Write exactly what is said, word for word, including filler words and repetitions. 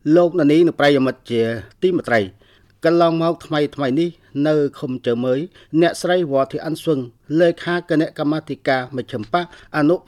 លោកនានីនៅប្រយមិត្តជាទីមត្រីកន្លងមកថ្មីថ្មីនេះនៅឃុំជើមើយអ្នកស្រីវ៉ាធីអាន់ស្វឹងលេខាគណៈកម្មាធិការមជ្ឈិមបកអនុ